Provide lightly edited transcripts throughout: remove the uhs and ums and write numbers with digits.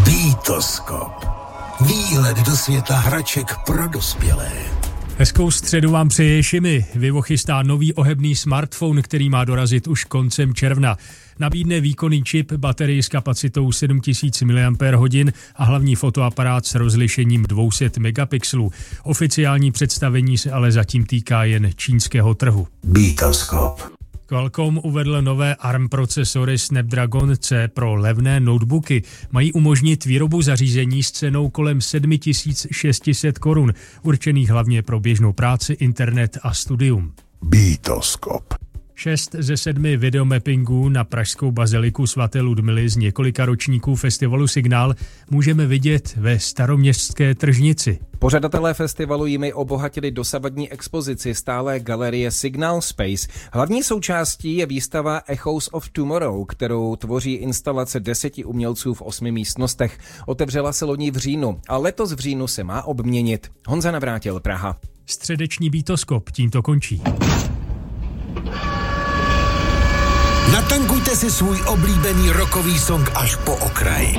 Beatoskop. Výhled do světa hraček pro dospělé. Hezkou středu vám přeje Šimi. Vivo chystá nový ohebný smartphone, který má dorazit už koncem června. Nabídne výkonný čip, baterii s kapacitou 7000 mAh a hlavní fotoaparát s rozlišením 200 megapixelů. Oficiální představení se ale zatím týká jen čínského trhu. Beatoskop. Qualcomm uvedl nové ARM procesory Snapdragon C pro levné notebooky. Mají umožnit výrobu zařízení s cenou kolem 7600 korun, určených hlavně pro běžnou práci, internet a studium. Beatoskop. 6 ze 7 videomappingů na pražskou baziliku svaté Ludmily z několika ročníků festivalu Signál můžeme vidět ve Staroměstské tržnici. Pořadatelé festivalu jimi obohatili dosavadní expozici stálé galerie Signal Space. Hlavní součástí je výstava Echoes of Tomorrow, kterou tvoří instalace 10 umělců v 8 místnostech. Otevřela se loni v říjnu a letos v říjnu se má obměnit. Honza Navrátil, Praha. Středeční Beatoskop tímto končí. Natankujte si svůj oblíbený rockový song až po okraj.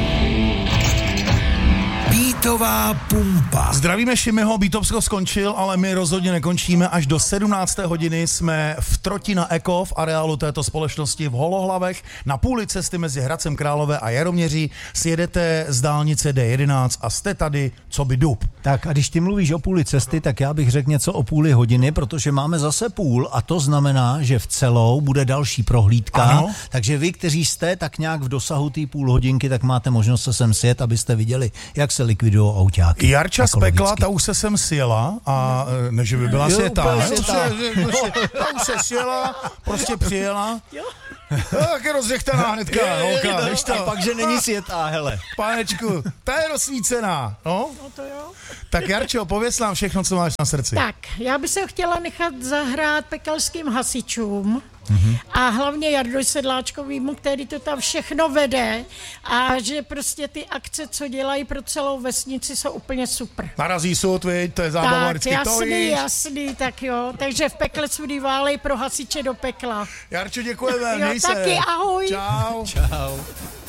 Beatová pumpa. Zdravíme Šimiho, Beatovsko skončil, ale my rozhodně nekončíme. Až do 17. hodiny jsme v Troti na Eko, v areálu této společnosti v Holohlavech. Na půli cesty mezi Hradcem Králové a Jaroměří sjedete z dálnice D11 a jste tady, co by dub. Tak a když ty mluvíš o půli cesty, tak já bych řekl něco o půli hodiny, protože máme zase půl a to znamená, že v celou bude další prohlídka. Ano. Takže vy, kteří jste tak nějak v dosahu té půl hodinky, tak máte možnost se sem sjet, abyste viděli, jak se likvidují autáky. Jarča z Pekla, ta už se sem sjela a ne, že by byla sjetá. Ta už se sjela, prostě přijela. Tak je rozřechtaná hnedka, holka, víš to. A pak, že není sjetá, hele. Pánečku, ta je rozsvícená, no? No to jo. Tak Jarčo, pověz nám všechno, co máš na srdci. Tak, já bych se chtěla nechat zahrát pekelským hasičům a hlavně Jardoj Sedláčkovýmu, který to tam všechno vede a že prostě ty akce, co dělají pro celou vesnici, jsou úplně super. Narazí soud, viď, to je zábava Tak, vždycky, to jasný, tak jo. Takže v pekle sudy válej pro hasiče do pekla. Jarčo, děkujeme, Jo, měj se. taky, ahoj. Čau. Čau.